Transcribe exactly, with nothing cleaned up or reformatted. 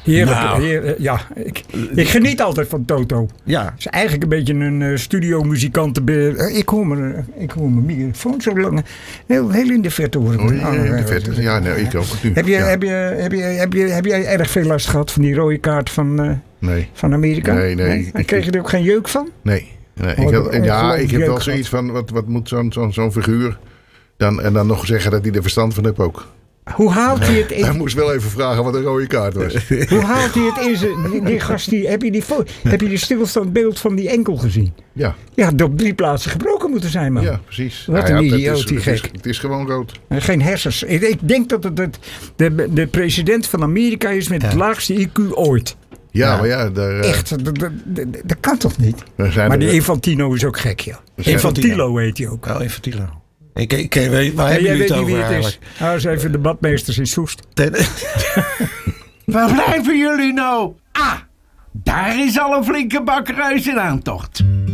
Heerlijk. Nou. Heer, ja, ik, ik geniet altijd van Toto. Ja. Het is eigenlijk een beetje een uh, studiomuzikant. Uh, ik hoor mijn uh, ik hoor mijn microfoon zo lang. Heel, heel in de verte hoor ik. Oh, ja, in de verte. Ja, nee, ik ook. Nu. Heb, je, ja. heb, je, heb, je, heb, je, heb jij erg veel last gehad van die rode kaart van, uh, nee. van Amerika? Nee, nee. nee? En kreeg je er ook geen jeuk van? Nee. nee. Oh, ik heb, ja, ik heb wel gehad. zoiets van, wat, wat moet zo'n zo'n zo'n figuur dan, en dan nog zeggen dat hij er verstand van heeft ook. Hoe haalt hij het in? Hij moest wel even vragen wat een rode kaart was. Hoe haalt hij het in zijn... Die, die gast, die, heb je die, fo- heb je die stilstandbeeld van die enkel gezien? Ja. Ja, had op drie plaatsen gebroken moeten zijn, man. Ja, precies. Wat nou een ja, idioot, is, die het is, gek. het is gewoon rood. Geen hersens. Ik, ik denk dat het, het de, de president van Amerika is met ja. het laagste I Q ooit. Ja, ja. maar ja... Daar, uh, Echt, dat, dat, dat, dat kan toch niet? Maar die er, Infantino is ook gek, ja. Infantilo heet hij ook. Oh, Infantilo. Ik, ik, ik weet, waar hebben jullie het over eigenlijk? Nou, eens even de badmeesters in Soest. Waar blijven jullie nou? Ah, daar is al een flinke bakkeruis in aantocht.